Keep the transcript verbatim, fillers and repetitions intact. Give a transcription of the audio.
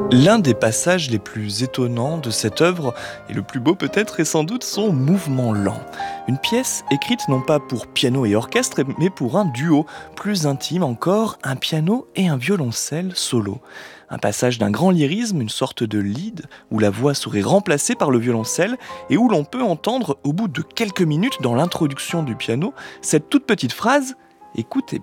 L'un des passages les plus étonnants de cette œuvre, et le plus beau peut-être, est sans doute son mouvement lent. Une pièce écrite non pas pour piano et orchestre, mais pour un duo, plus intime encore, un piano et un violoncelle solo. Un passage d'un grand lyrisme, une sorte de lead, où la voix serait remplacée par le violoncelle, et où l'on peut entendre, au bout de quelques minutes dans l'introduction du piano, cette toute petite phrase « Écoutez bien ».